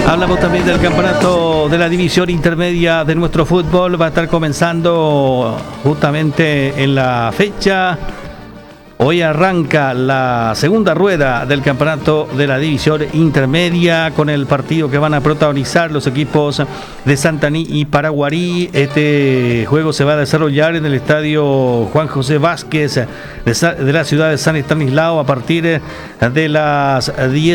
Hablamos también del campeonato de la división intermedia de nuestro fútbol. Va a estar comenzando justamente en la fecha. Hoy arranca la segunda rueda del campeonato de la división intermedia con el partido que van a protagonizar los equipos de Santaní y Paraguarí. Este juego se va a desarrollar en el estadio Juan José Vázquez de la ciudad de San Estanislao a partir de las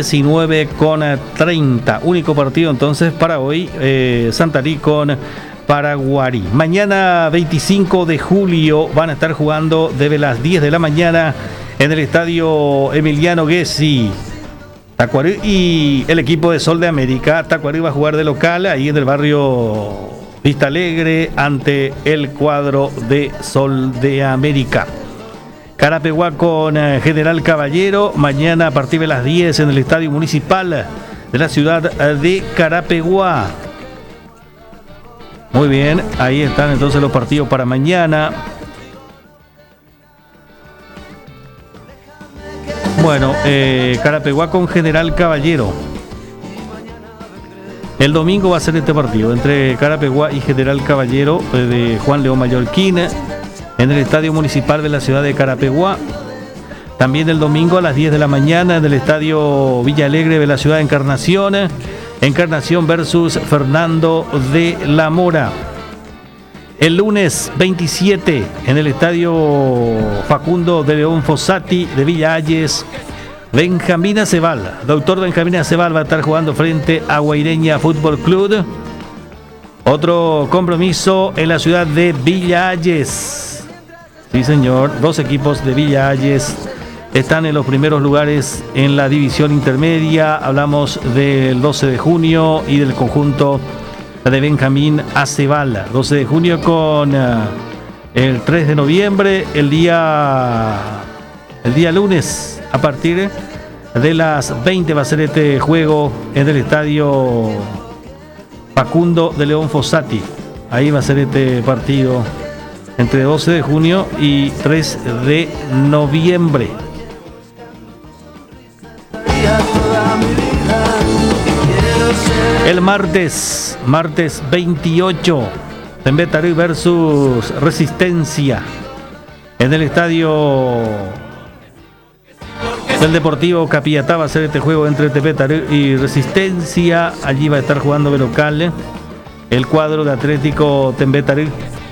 19:30. Único partido entonces para hoy, Santaní con Paraguarí. Mañana 25 de julio van a estar jugando desde las 10 de la mañana en el estadio Emiliano Gessi. Tacuarí y el equipo de Sol de América. Tacuarí va a jugar de local ahí en el barrio Vista Alegre ante el cuadro de Sol de América. Carapeguá con General Caballero. Mañana a partir de las 10 en el estadio municipal de la ciudad de Carapeguá. Muy bien, ahí están entonces los partidos para mañana. Bueno, Carapeguá con General Caballero. El domingo va a ser este partido entre Carapeguá y General Caballero de Juan León Mallorquín en el estadio municipal de la ciudad de Carapeguá. También el domingo a las 10 de la mañana en el estadio Villa Alegre de la ciudad de Encarnación. Encarnación versus Fernando de la Mora. El lunes 27 en el estadio Facundo de León Fossati de Villa Ayes, Benjamín Aceval, doctor Benjamín Aceval va a estar jugando frente a Guaireña Fútbol Club. Otro compromiso en la ciudad de Villa Ayes. Sí, señor, dos equipos de Villa Ayes están en los primeros lugares en la división intermedia. Hablamos del 12 de junio y del conjunto de Benjamín Aceval. 12 de junio con el 3 de noviembre, el día lunes, a partir de las 20 va a ser este juego en el estadio Facundo de León Fossati. Ahí va a ser este partido entre 12 de junio y 3 de noviembre. El martes 28, Tembetarí versus Resistencia en el estadio del Deportivo Capiatá. Va a ser este juego entre Tembetarí y Resistencia. Allí va a estar jugando de local el cuadro de Atlético Tembetarí.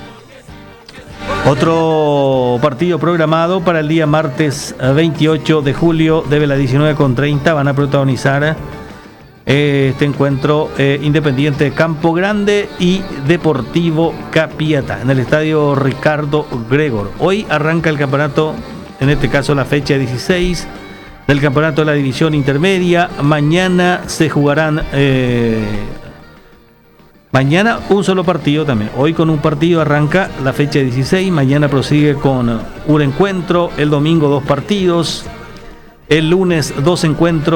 Otro partido programado para el día martes 28 de julio, desde las 19:30 van a protagonizar este encuentro Independiente Campo Grande y Deportivo Capiatá en el estadio Ricardo Gregor. Hoy arranca el campeonato, en este caso la fecha 16 del campeonato de la división intermedia. Mañana se jugarán mañana un solo partido también. Hoy con un partido arranca la fecha 16. Mañana prosigue con un encuentro. El domingo 2 partidos. El lunes 2 encuentros.